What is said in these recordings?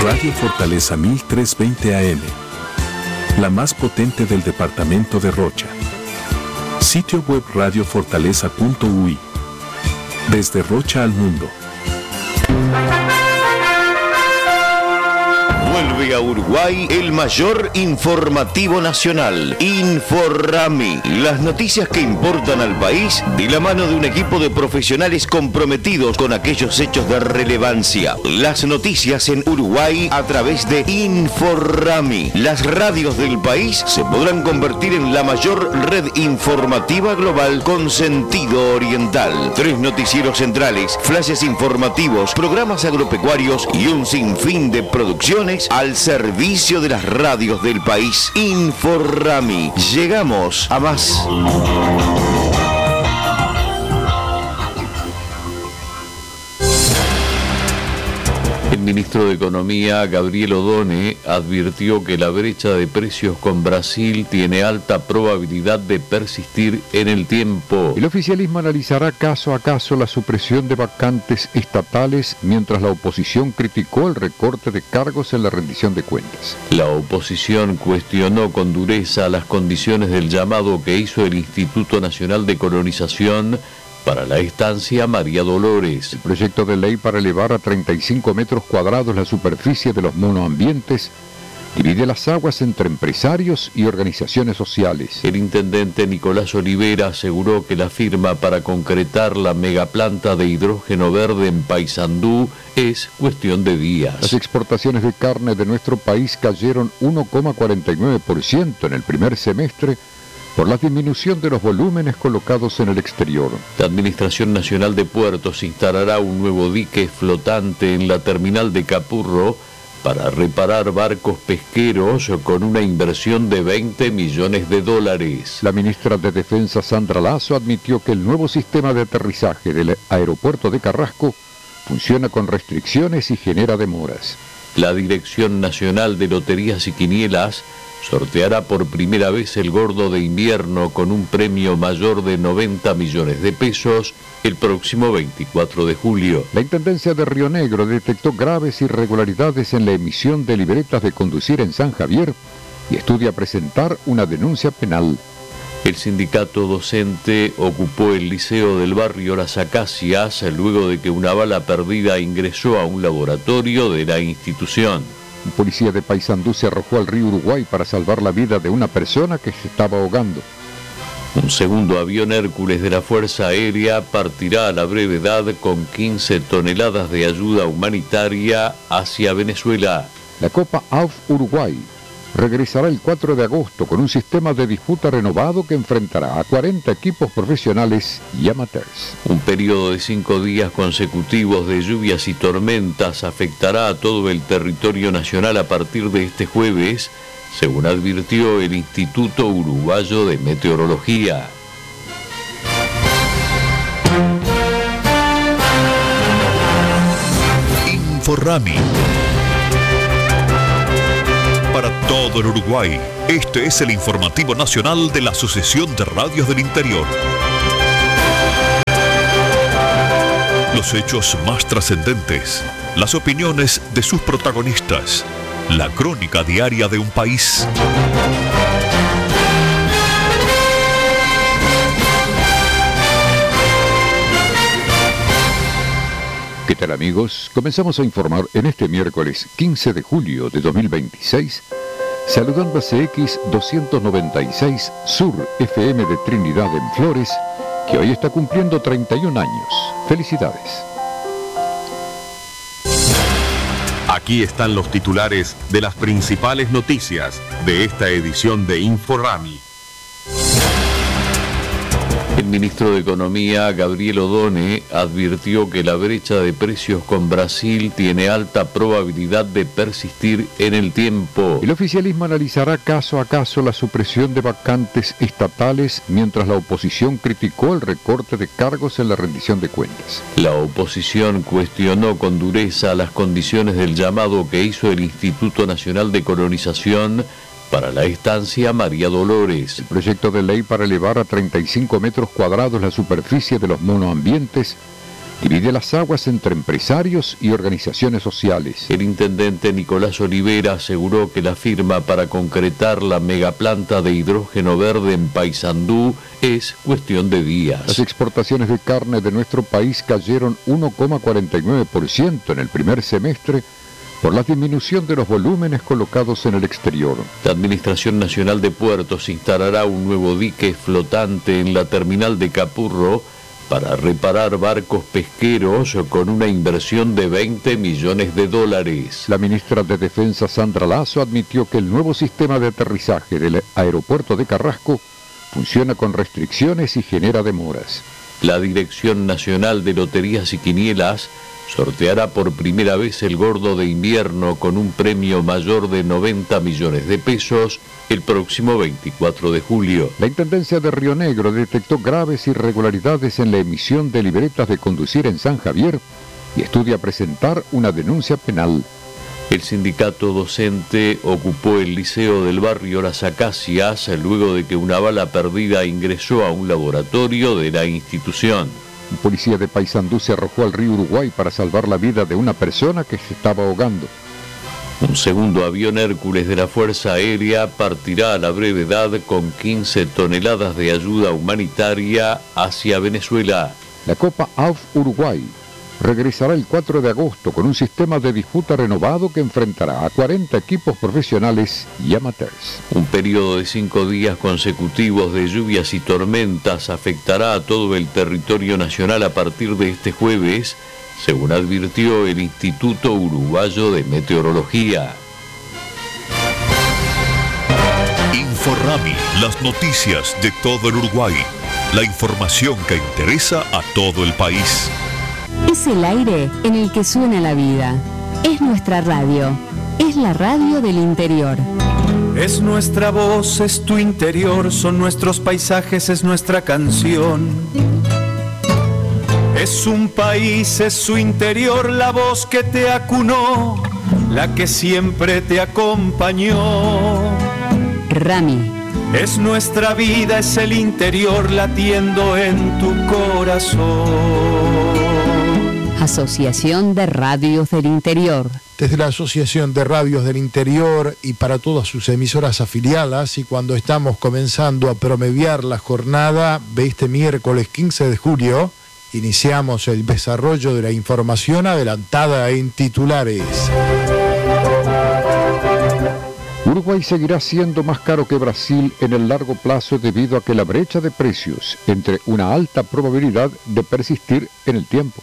Radio Fortaleza 1320 AM, la más potente del departamento de Rocha. Sitio web radiofortaleza.ui. Desde Rocha al mundo. Vuelve a Uruguay el mayor informativo nacional, Inforrami. Las noticias que importan al país de la mano de un equipo de profesionales comprometidos con aquellos hechos de relevancia. Las noticias en Uruguay a través de Inforrami. Las radios del país se podrán convertir en la mayor red informativa global con sentido oriental. 3 noticieros centrales, flashes informativos, programas agropecuarios y un sinfín de producciones al servicio de las radios del país. Inforrami. Llegamos a más. El ministro de Economía, Gabriel Odone, advirtió que la brecha de precios con Brasil tiene alta probabilidad de persistir en el tiempo. El oficialismo analizará caso a caso la supresión de vacantes estatales, mientras la oposición criticó el recorte de cargos en la rendición de cuentas. La oposición cuestionó con dureza las condiciones del llamado que hizo el Instituto Nacional de Colonización para la estancia María Dolores. El proyecto de ley para elevar a 35 metros cuadrados la superficie de los monoambientes divide las aguas entre empresarios y organizaciones sociales. El intendente Nicolás Olivera aseguró que la firma para concretar la megaplanta de hidrógeno verde en Paysandú es cuestión de días. Las exportaciones de carne de nuestro país cayeron 1,49% en el primer semestre por la disminución de los volúmenes colocados en el exterior. La Administración Nacional de Puertos instalará un nuevo dique flotante en la terminal de Capurro para reparar barcos pesqueros con una inversión de $20 millones. La ministra de Defensa, Sandra Lasso, admitió que el nuevo sistema de aterrizaje del aeropuerto de Carrasco funciona con restricciones y genera demoras. La Dirección Nacional de Loterías y Quinielas sorteará por primera vez el gordo de invierno con un premio mayor de 90 millones de pesos el próximo 24 de julio. La Intendencia de Río Negro detectó graves irregularidades en la emisión de libretas de conducir en San Javier y estudia presentar una denuncia penal. El sindicato docente ocupó el liceo del barrio Las Acacias luego de que una bala perdida ingresó a un laboratorio de la institución. Un policía de Paysandú se arrojó al río Uruguay para salvar la vida de una persona que se estaba ahogando. Un segundo avión Hércules de la Fuerza Aérea partirá a la brevedad con 15 toneladas de ayuda humanitaria hacia Venezuela. La Copa AUF Uruguay regresará el 4 de agosto con un sistema de disputa renovado que enfrentará a 40 equipos profesionales y amateurs. Un periodo de 5 días consecutivos de lluvias y tormentas afectará a todo el territorio nacional a partir de este jueves, según advirtió el Instituto Uruguayo de Meteorología. Inforrami. Para todo el Uruguay, este es el informativo nacional de la Asociación de Radios del Interior. Los hechos más trascendentes, las opiniones de sus protagonistas, la crónica diaria de un país. ¿Qué tal, amigos? Comenzamos a informar en este miércoles 15 de julio de 2026, saludando a CX 296 Sur FM de Trinidad en Flores, que hoy está cumpliendo 31 años. ¡Felicidades! Aquí están los titulares de las principales noticias de esta edición de Inforrami. El ministro de Economía, Gabriel Odone, advirtió que la brecha de precios con Brasil tiene alta probabilidad de persistir en el tiempo. El oficialismo analizará caso a caso la supresión de vacantes estatales, mientras la oposición criticó el recorte de cargos en la rendición de cuentas. La oposición cuestionó con dureza las condiciones del llamado que hizo el Instituto Nacional de Colonización para la estancia María Dolores. El proyecto de ley para elevar a 35 metros cuadrados la superficie de los monoambientes divide las aguas entre empresarios y organizaciones sociales. El intendente Nicolás Olivera aseguró que la firma para concretar la megaplanta de hidrógeno verde en Paysandú es cuestión de días. Las exportaciones de carne de nuestro país cayeron 1,49% en el primer semestre por la disminución de los volúmenes colocados en el exterior. La Administración Nacional de Puertos instalará un nuevo dique flotante en la terminal de Capurro para reparar barcos pesqueros con una inversión de $20 millones. La ministra de Defensa, Sandra Lasso, admitió que el nuevo sistema de aterrizaje del aeropuerto de Carrasco funciona con restricciones y genera demoras. La Dirección Nacional de Loterías y Quinielas sorteará por primera vez el gordo de invierno con un premio mayor de $90 millones el próximo 24 de julio. La Intendencia de Río Negro detectó graves irregularidades en la emisión de libretas de conducir en San Javier y estudia presentar una denuncia penal. El sindicato docente ocupó el liceo del barrio Las Acacias luego de que una bala perdida ingresó a un laboratorio de la institución. Un policía de Paysandú se arrojó al río Uruguay para salvar la vida de una persona que se estaba ahogando. Un segundo avión Hércules de la Fuerza Aérea partirá a la brevedad con 15 toneladas de ayuda humanitaria hacia Venezuela. La Copa AUF Uruguay regresará el 4 de agosto con un sistema de disputa renovado que enfrentará a 40 equipos profesionales y amateurs. Un periodo de 5 días consecutivos de lluvias y tormentas afectará a todo el territorio nacional a partir de este jueves, según advirtió el Instituto Uruguayo de Meteorología. Inforrami, las noticias de todo el Uruguay. La información que interesa a todo el país. Es el aire en el que suena la vida. Es nuestra radio. Es la radio del interior. Es nuestra voz, es tu interior, son nuestros paisajes, es nuestra canción. Es un país, es su interior, la voz que te acunó, la que siempre te acompañó. Rami. Es nuestra vida, es el interior latiendo en tu corazón. Asociación de Radios del Interior. Desde la Asociación de Radios del Interior y para todas sus emisoras afiliadas, y cuando estamos comenzando a promediar la jornada de este miércoles 15 de julio, iniciamos el desarrollo de la información adelantada en titulares. Uruguay seguirá siendo más caro que Brasil en el largo plazo debido a que la brecha de precios entre una alta probabilidad de persistir en el tiempo.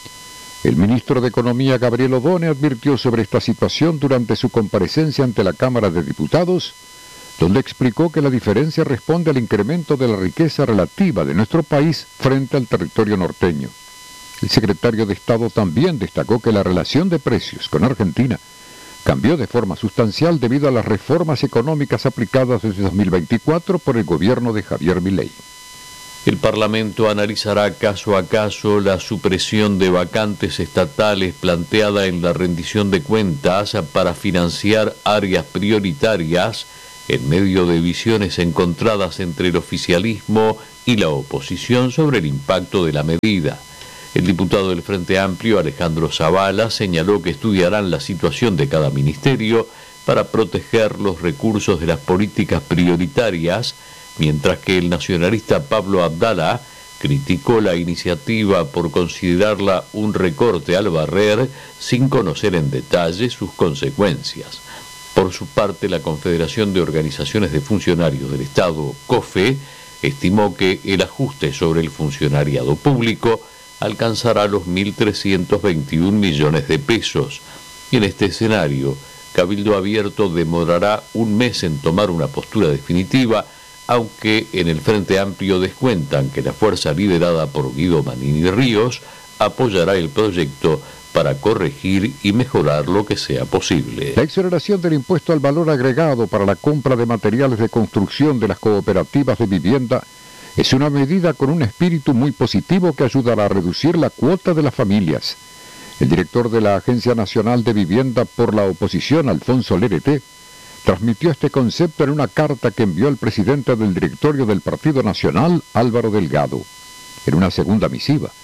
El ministro de Economía, Gabriel Odone, advirtió sobre esta situación durante su comparecencia ante la Cámara de Diputados, donde explicó que la diferencia responde al incremento de la riqueza relativa de nuestro país frente al territorio norteño. El secretario de Estado también destacó que la relación de precios con Argentina cambió de forma sustancial debido a las reformas económicas aplicadas desde 2024 por el gobierno de Javier Milei. El Parlamento analizará caso a caso la supresión de vacantes estatales planteada en la rendición de cuentas para financiar áreas prioritarias en medio de visiones encontradas entre el oficialismo y la oposición sobre el impacto de la medida. El diputado del Frente Amplio, Alejandro Zavala, señaló que estudiarán la situación de cada ministerio para proteger los recursos de las políticas prioritarias, mientras que el nacionalista Pablo Abdala criticó la iniciativa por considerarla un recorte al barrer sin conocer en detalle sus consecuencias. Por su parte, la Confederación de Organizaciones de Funcionarios del Estado, COFE, estimó que el ajuste sobre el funcionariado público alcanzará los 1.321 millones de pesos. En este escenario, Cabildo Abierto demorará un mes en tomar una postura definitiva, aunque en el Frente Amplio descuentan que la fuerza liderada por Guido Manini Ríos apoyará el proyecto para corregir y mejorar lo que sea posible. La exoneración del impuesto al valor agregado para la compra de materiales de construcción de las cooperativas de vivienda es una medida con un espíritu muy positivo que ayudará a reducir la cuota de las familias. El director de la Agencia Nacional de Vivienda por la oposición, Alfonso Lerete, transmitió este concepto en una carta que envió el presidente del directorio del Partido Nacional, Álvaro Delgado. En una segunda misiva,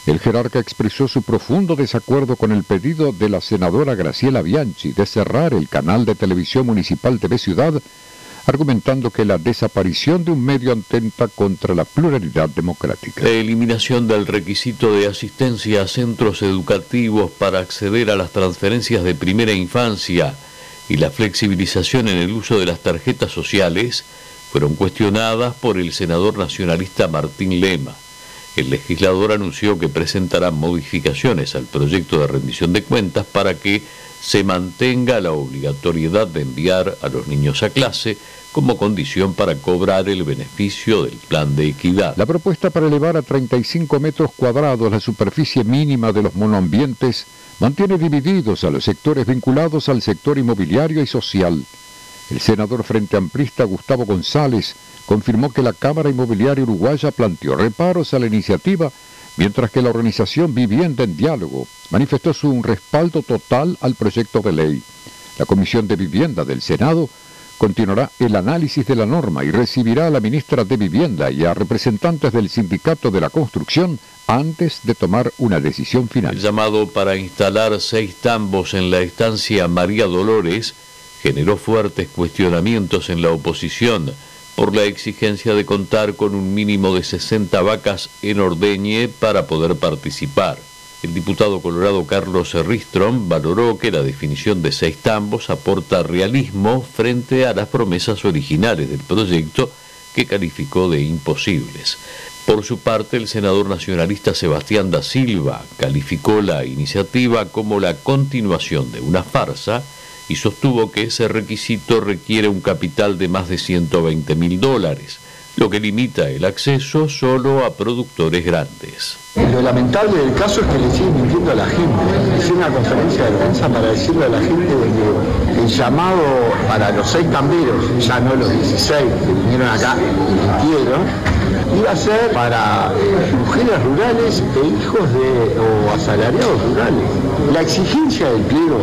El jerarca expresó su profundo desacuerdo con el pedido de la senadora Graciela Bianchi de cerrar el canal de televisión municipal TV Ciudad, argumentando que la desaparición de un medio atenta contra la pluralidad democrática. La eliminación del requisito de asistencia a centros educativos para acceder a las transferencias de primera infancia y la flexibilización en el uso de las tarjetas sociales fueron cuestionadas por el senador nacionalista Martín Lema. El legislador anunció que presentará modificaciones al proyecto de rendición de cuentas para que se mantenga la obligatoriedad de enviar a los niños a clase como condición para cobrar el beneficio del plan de equidad. La propuesta para elevar a 35 metros cuadrados la superficie mínima de los monoambientes mantiene divididos a los sectores vinculados al sector inmobiliario y social. El senador frente amplista Gustavo González confirmó que la Cámara Inmobiliaria Uruguaya planteó reparos a la iniciativa, mientras que la organización Vivienda en Diálogo manifestó su respaldo total al proyecto de ley. La Comisión de Vivienda del Senado continuará el análisis de la norma y recibirá a la ministra de Vivienda y a representantes del Sindicato de la Construcción antes de tomar una decisión final. El llamado para instalar 6 tambos en la estancia María Dolores generó fuertes cuestionamientos en la oposición por la exigencia de contar con un mínimo de 60 vacas en ordeñe para poder participar. El diputado colorado Carlos Ristrom valoró que la definición de 6 tambos aporta realismo frente a las promesas originales del proyecto que calificó de imposibles. Por su parte, el senador nacionalista Sebastián da Silva calificó la iniciativa como la continuación de una farsa y sostuvo que ese requisito requiere un capital de más de $120.000, lo que limita el acceso solo a productores grandes. Lo lamentable del caso es que le siguen mintiendo a la gente. Hice una conferencia de prensa para decirle a la gente de que el llamado para los 6 tamberos, ya no los 16 que vinieron acá y mintieron, iba a ser para mujeres rurales e hijos de o asalariados rurales. La exigencia del pliego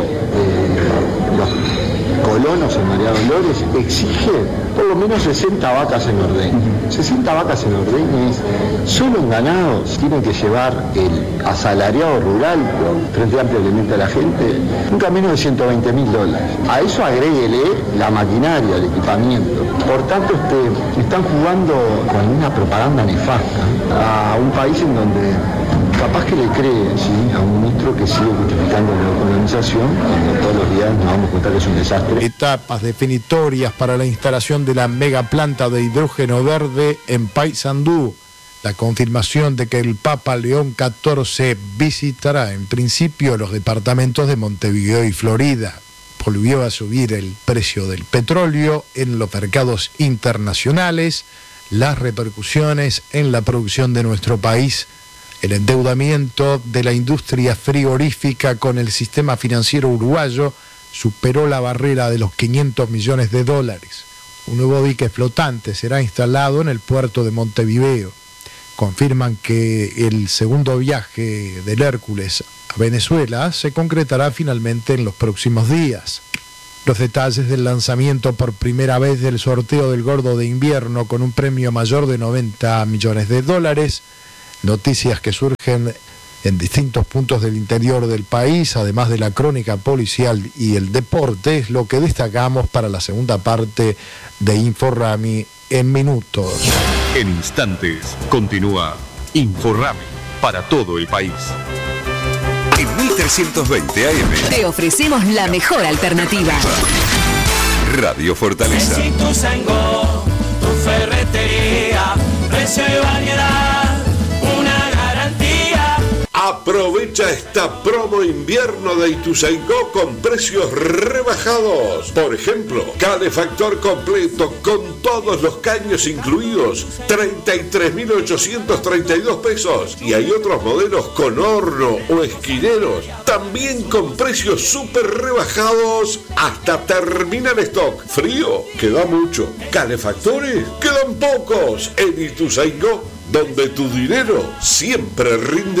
de los colonos en María Dolores exige por lo menos 60 vacas en ordeñe. 60 vacas en ordeñe es solo en ganados. Tienen que llevar el asalariado rural, Frente Amplio alimenta a la gente, nunca menos de $120.000. A eso agréguele la maquinaria, el equipamiento. Por tanto, están jugando con una propaganda nefasta a un país en donde capaz que le cree, ¿sí?, a un ministro que sigue justificando la colonización, cuando todos los días nos damos cuenta que es un desastre. Etapas definitorias para la instalación de la megaplanta de hidrógeno verde en Paysandú. La confirmación de que el Papa León XIV visitará en principio los departamentos de Montevideo y Florida. Volvió a subir el precio del petróleo en los mercados internacionales, las repercusiones en la producción de nuestro país. El endeudamiento de la industria frigorífica con el sistema financiero uruguayo superó la barrera de los $500 millones. Un nuevo dique flotante será instalado en el puerto de Montevideo. Confirman que el segundo viaje del Hércules a Venezuela se concretará finalmente en los próximos días. Los detalles del lanzamiento por primera vez del sorteo del Gordo de Invierno con un premio mayor de $90 millones. Noticias que surgen en distintos puntos del interior del país, además de la crónica policial y el deporte, es lo que destacamos para la segunda parte de InfoRami en minutos. En instantes continúa InfoRami para todo el país. En 1320 AM te ofrecemos la mejor alternativa. Radio Fortaleza. Tu ferretería, precio y variedad, una garantía. Aprovecha esta promo invierno de Ituzaingó con precios rebajados. Por ejemplo, calefactor completo con todos los caños incluidos, 33.832 pesos. Y hay otros modelos con horno o esquineros, también con precios súper rebajados hasta terminar stock. Frío, queda mucho. Calefactores, quedan pocos. En Ituzaingó, donde tu dinero siempre rinde